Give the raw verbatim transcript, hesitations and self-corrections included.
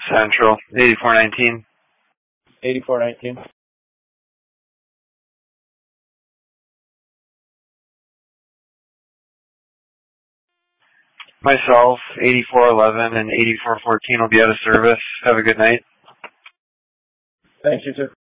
Central, eighty-four nineteen. eighty-four nineteen. Myself, eighty-four eleven and eighty-four fourteen will be out of service. Have a good night. Thanks, you too.